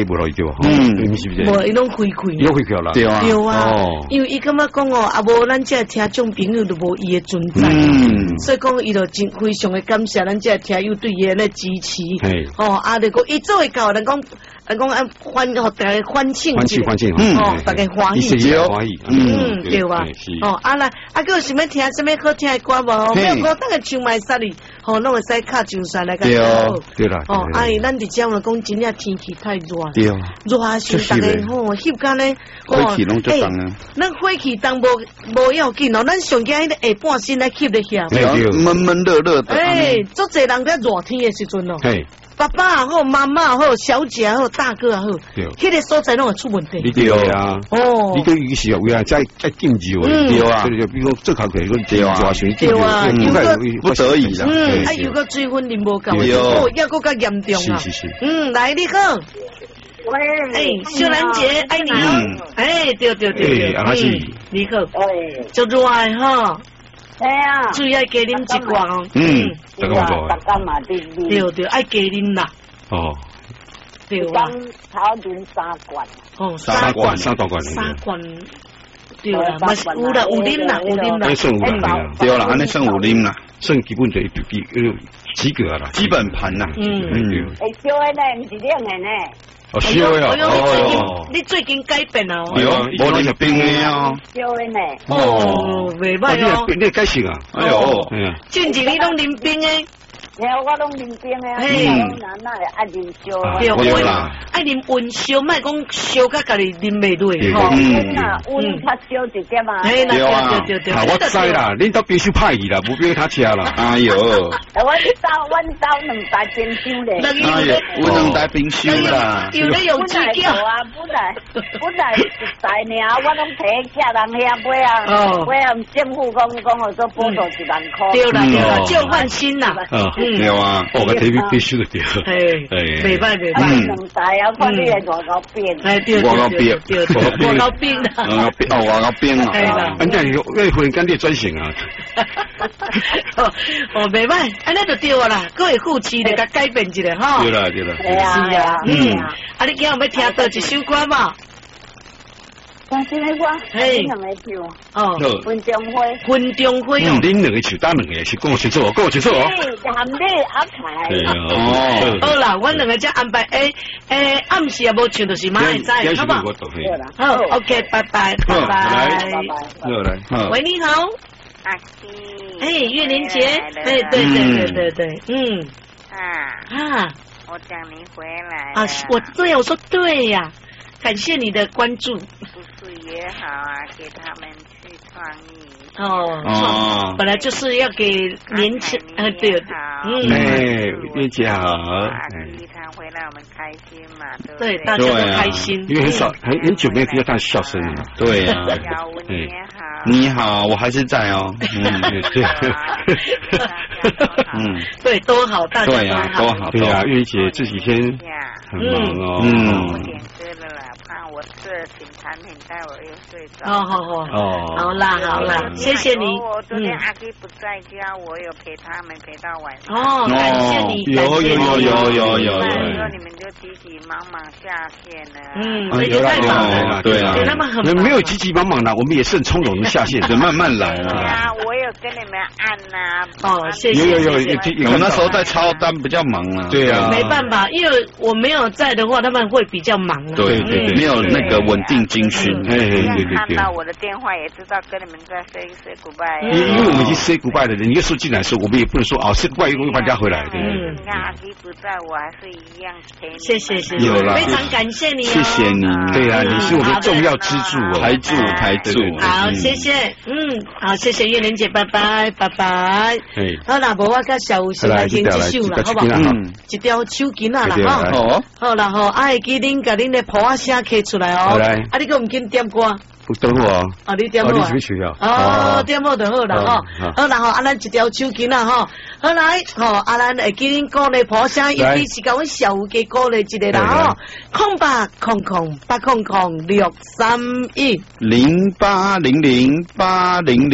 无落去对吧？是不是？ 无伊拢开开， 又开了啦， 对啊， 对啊，因为伊感觉讲哦，啊无咱这听众朋友都无伊的存在，所以讲伊就真非常的感谢咱这听友对伊的支持，啊，就讲伊做会到，人讲大家欢庆，大家欢喜，对吧？来，还有想要听什么好听的歌无？没有歌，等下唱麦杀哩，拢会使卡上山来个。 对啦， 咱伫遮嘛讲真正天气太热，热死大家翕干咧， 火气拢足重啊。 咱火气重无要紧哦，咱上惊迄个下半身来翕咧遐， 闷闷热热的。 足侪人在热天的时阵哦。爸爸也好，妈妈也好，小姐也好，大哥也好，迄个所在拢会出问题。 对啊，你对于是为啊，再禁止对啊，就比如做考课个抓水禁止， 不得已啦。 有个水分啉无够，要搁较严重啊。 是。 来你好，喂，秀兰姐，爱你哦。对， 阿是你好，就热哈。 系啊， 注意爱加啉一罐哦。 大家做。 对，爱加啉啦。对啊。 头啉3罐。 3 罐。对啦，嘛是有啦，有啉啦。 算有啦， 对啦，安尼算有啉啦， 算基本就及格啦， 基本盘啦。 会烧的呢，唔是冷的呢。 烧的你最近改变了哦。 无你是冰的哦。 烧的呢。 袂歹哦。 你改性啊？ 近几年拢啉冰的。 我拢啉冰的，那爱啉烧。 对啦，爱啉温烧，莫讲烧甲家己啉袂落。 温较烧一点嘛。 对啊， 我知啦，恁到冰箱歹去啦，无冰他吃啦。 哎呦， 阮兜2台冰箱咧。 哎呦，我2台冰箱啦。 有咧用机叫啊，本来1台尔，我拢摕去人遐买啊，政府讲我做补助1万块。 对啦，就换新啦。 对啊， 我睇必须的对。 袂歹。 2台啊，看你係外交兵。 對，外交兵啦。 外交兵啊。 人家要忽然間你轉型啊。 袂歹，安尼就對啦，各位夫妻嚟甲改變一下吼。 對啦。 是啊，你今日要聽到一首歌嘛？ 但是呢，我兩個唱分鐘會哦。恁兩個唱打兩個是跟我一組， 含你安排。 好啦，阮兩個再安排。暗時也無唱，就是馬上知，好不好？好 ，OK， 拜拜。 來。 喂，你好。 阿基。月玲姐。對。 我等你回來。 我說對呀。感謝你的關注。 不是也好啊，給他們去創意。 本來就是要給年輕，對， 月姐好。 他回來我們開心嘛， 對，大家都開心。 因為很久沒有聽到他笑聲了。 對啊。 小文你好。 你好，我還是在哦。 對，都好，大家都好。 對啊，月姐這幾天很忙哦。 我點歌了啦，怕我這挺產品帶我又睡着。 好啦，謝謝你。 昨天阿基不在家，我有陪他們陪到晚上。 感謝你。 有。 說你們就急急忙忙下線了。 最近太忙了。 對啊。 他們很忙。 沒有急急忙忙的，我們也是很從容的下線，慢慢來啊。 對啊，我有跟你們按啊。 謝謝。 有，我那時候在抄單比較忙啊。 對啊。 沒辦法，因為我沒有在的話，他們會比較忙。 對，沒有那個穩定軍訓。 對。看到我的電話也知道跟你們在 say goodbye。 因為我們已經 say goodbye 了，你又說進來的時候，我們也不能說say goodbye 又搬家回來。 你看阿基不在，我還是一樣陪你。 謝謝。有了。非常感謝你。 謝謝你。 對啊，你是我們重要支柱哦。 台柱。 好，謝謝。好，謝謝月玲姐，拜拜。好啦，無我甲小吳先來聽一首啦，好不好？一條手巾啦，好啦，會記恁甲恁的譜仔寫起出來哦。你個唔緊點歌？ 等我。 你點好？ 你什麼曲啊？ 點好就好啦，好啦，咱一條手巾啦，好來，咱會記恁歌的譜寫，尤其是甲阮小吳嘅歌的一個啦，0800800631。 0800800631。